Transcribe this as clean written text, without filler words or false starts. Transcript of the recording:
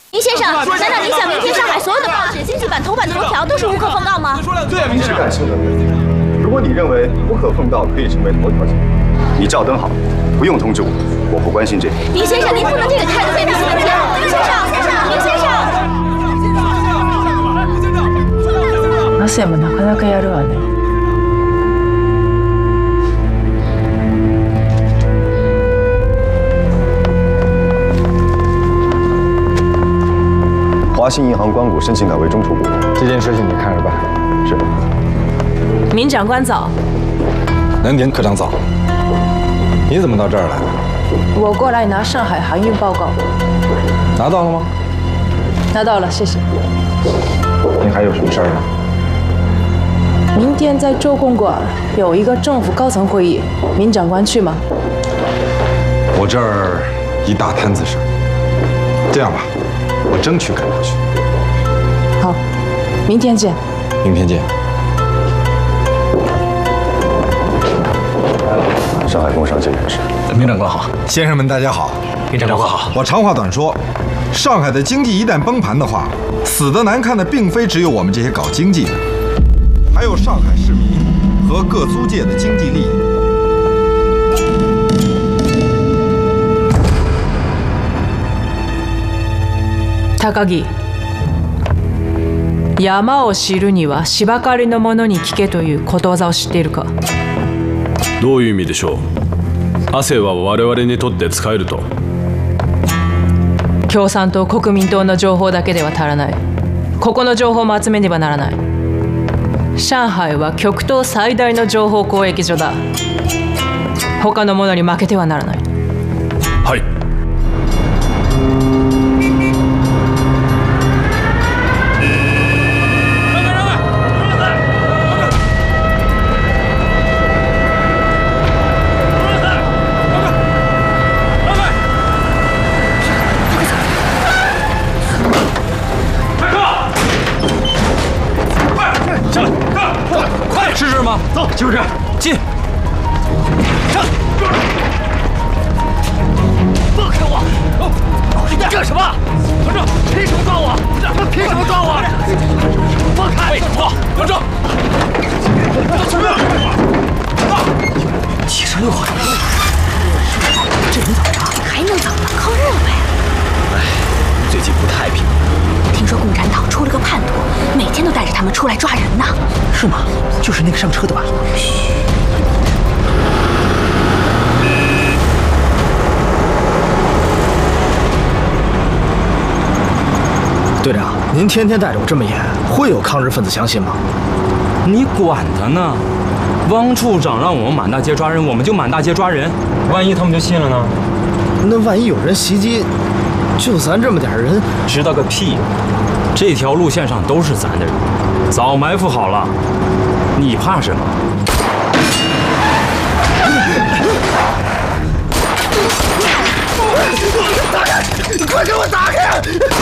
林先生，难道您想明天上海所有的报纸经济版头版头条都是无可奉告吗？ 对啊，明是感性的。如果你认为无可奉告可以成为头条新闻，你照登好，不用通知我，我不关心这个。 林先生，您不能这个态度对待我们节目。林先生，林先生。 亜生もなかなかやるわね。 华信银行关谷申请改为中储部， 这件事情你看着办。 是。 闵长官早。 能点科长早。你怎么到这儿来了？ 我过来拿上海航运报告。 拿到了吗？ 拿到了，谢谢。 你还有什么事儿吗？ 明天在周公馆有一个政府高层会议，闵长官去吗？ 我这儿一大摊子事。这样吧，我争取赶过去。 好，明天见。 明天见。 上海工商界人士， 闵长官好， 先生们大家好。 闵长官好。 我长话短说，上海的经济一旦崩盘的话，死得难看的并非只有我们这些搞经济的，还有上海市民和各租界的经济利益。 高木、山を知るには芝刈りの者に聞けということわざを知っているか？ どういう意味でしょう。汗は我々にとって使えると。 共産党国民党の情報だけでは足らない。ここの情報も集めねばならない。上海は極東最大の情報交易所だ。他の者に負けてはならない。 はい。 就是这，进！上！放开我！你干什么？团长，凭什么抓我？凭什么抓我？放开！为什么？团长！76号人，这人怎么着？ 还能怎么了？靠热呗。 哎，最近不太平。 听说共产党出了个叛徒，每天都带着他们出来抓人呢。 是吗？就是那个上车的吧？嘘。队长，您天天带着我这么演，会有抗日分子相信吗？ 你管他呢！汪处长让我们满大街抓人，我们就满大街抓人。万一他们就信了呢？ 那万一有人袭击，就咱这么点人， 知道个屁！这条路线上都是咱的人，早埋伏好了。你怕什么？ 打开！快给我打开！